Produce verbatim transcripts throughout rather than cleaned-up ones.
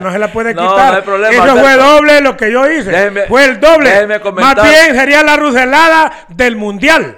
No se la puede No, quitar. no hay problema, Eso fue Alberto. doble lo que yo hice. Déjeme- fue el doble. déjeme comentar. Más bien sería la ruselada del mundial.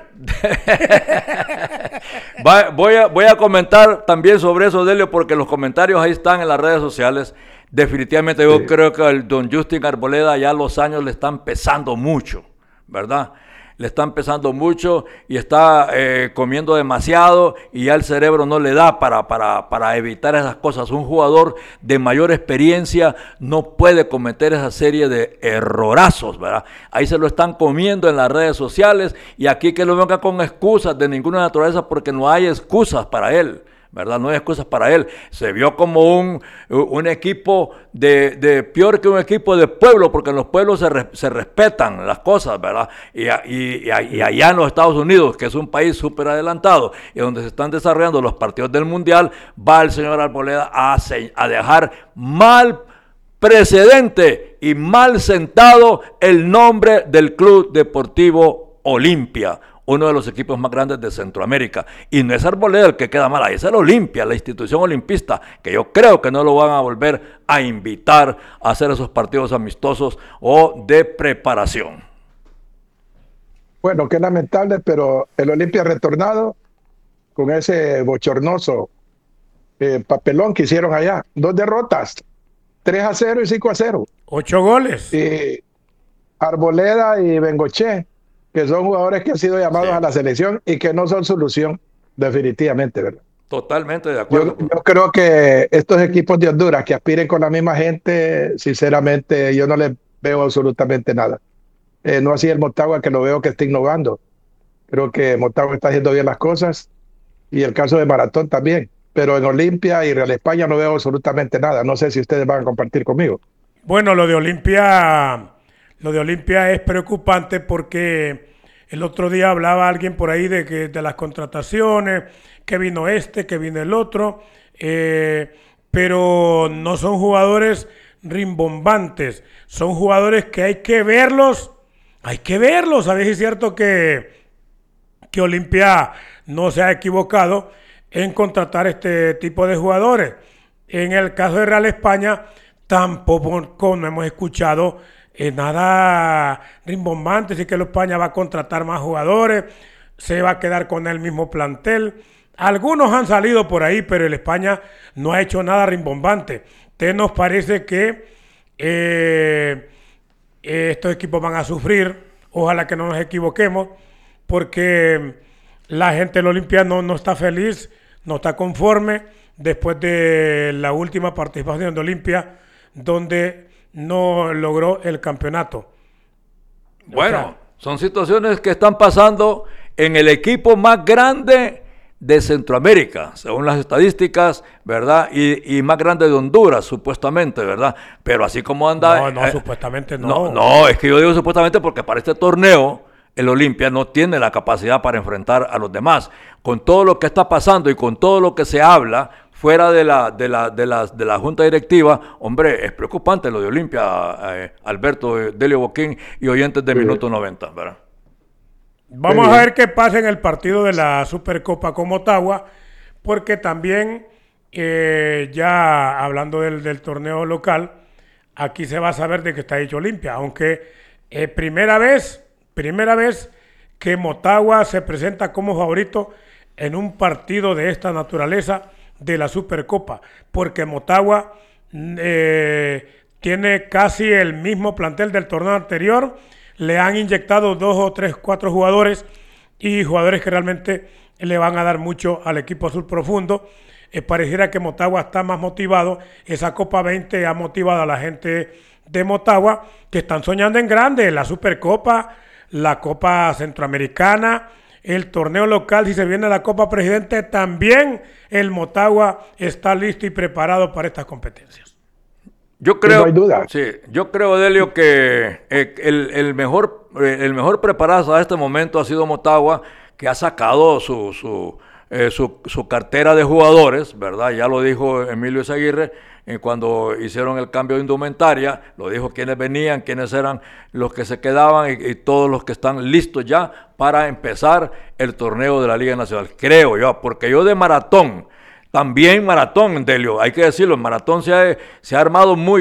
Va- voy, a, voy a comentar también sobre eso, Delio, porque los comentarios ahí están en las redes sociales. Definitivamente yo Sí. creo que al don Justin Arboleda ya los años le están pesando mucho, ¿verdad? Le están pesando mucho y está eh, comiendo demasiado y ya el cerebro no le da para, para, para evitar esas cosas. Un jugador de mayor experiencia no puede cometer esa serie de errorazos, ¿verdad? Ahí se lo están comiendo en las redes sociales y aquí que lo venga con excusas de ninguna naturaleza porque no hay excusas para él, ¿verdad? No hay excusas para él. Se vio como un, un equipo de, de peor que un equipo de pueblo, porque en los pueblos se, re, se respetan las cosas, ¿verdad? Y, y, y, y allá en los Estados Unidos, que es un país súper adelantado y donde se están desarrollando los partidos del Mundial, va el señor Arboleda a, a dejar mal precedente y mal sentado el nombre del Club Deportivo Olimpia, uno de los equipos más grandes de Centroamérica. Y no es Arboleda el que queda mal, ahí es el Olimpia, la institución olimpista, que yo creo que no lo van a volver a invitar a hacer esos partidos amistosos o de preparación. Bueno, qué lamentable, pero el Olimpia ha retornado con ese bochornoso eh, papelón que hicieron allá. Dos derrotas, tres a cero y cinco a cero. Ocho goles. Y Arboleda y Bengoché, que son jugadores que han sido llamados sí. a la selección y que no son solución, definitivamente, ¿verdad? Totalmente de acuerdo. Yo, yo creo que estos equipos de Honduras que aspiren con la misma gente, sinceramente, yo no les veo absolutamente nada. Eh, no así el Motagua, que lo veo que está innovando. Creo que Motagua está haciendo bien las cosas y el caso de Maratón también. Pero en Olimpia y Real España no veo absolutamente nada. No sé si ustedes van a compartir conmigo. Bueno, lo de Olimpia... Lo de Olimpia es preocupante porque el otro día hablaba alguien por ahí de que de las contrataciones, que vino este, que vino el otro, eh, pero no son jugadores rimbombantes, son jugadores que hay que verlos, hay que verlos. A ver si es cierto que, que Olimpia no se ha equivocado en contratar este tipo de jugadores. En el caso de Real España, tampoco no hemos escuchado Eh, nada rimbombante, sí que el España va a contratar más jugadores, se va a quedar con el mismo plantel. Algunos han salido por ahí, pero el España no ha hecho nada rimbombante. Entonces nos parece que eh, estos equipos van a sufrir, ojalá que no nos equivoquemos, porque la gente del Olimpia no, no está feliz, no está conforme después de la última participación de Olimpia, donde no logró el campeonato. Bueno, o sea, son situaciones que están pasando en el equipo más grande de Centroamérica, según las estadísticas, ¿verdad? Y, y más grande de Honduras, supuestamente, ¿verdad? Pero así como anda... No, no, eh, supuestamente no. no. No, es que yo digo supuestamente porque para este torneo el Olimpia no tiene la capacidad para enfrentar a los demás. Con todo lo que está pasando y con todo lo que se habla fuera de la, de la, de la, de la junta directiva, hombre, es preocupante lo de Olimpia, eh, Alberto, eh, Delio Boquín y oyentes de sí. Minuto noventa, ¿verdad? Vamos sí. a ver qué pasa en el partido de la Supercopa con Motagua, porque también, eh, ya hablando del, del torneo local, aquí se va a saber de que está hecho Olimpia, aunque eh, primera vez, primera vez que Motagua se presenta como favorito en un partido de esta naturaleza de la Supercopa, porque Motagua eh, tiene casi el mismo plantel del torneo anterior, le han inyectado dos o tres, cuatro jugadores y jugadores que realmente le van a dar mucho al equipo azul profundo. Eh, pareciera que Motagua está más motivado, esa Copa veinte ha motivado a la gente de Motagua que están soñando en grande, la Supercopa, la Copa Centroamericana, el torneo local, si se viene la Copa Presidente, también el Motagua está listo y preparado para estas competencias. Yo creo, no hay duda. Sí, yo creo, Delio, que eh, el, el, mejor, eh, el mejor preparado a este momento ha sido Motagua, que ha sacado su, su, eh, su, su cartera de jugadores, ¿verdad? Ya lo dijo Emilio Izaguirre, eh, cuando hicieron el cambio de indumentaria, lo dijo quiénes venían, quiénes eran los que se quedaban y, y todos los que están listos ya para empezar el torneo de la Liga Nacional. Creo yo, porque yo de maratón, también maratón, Delio, hay que decirlo, el maratón se ha, se ha armado muy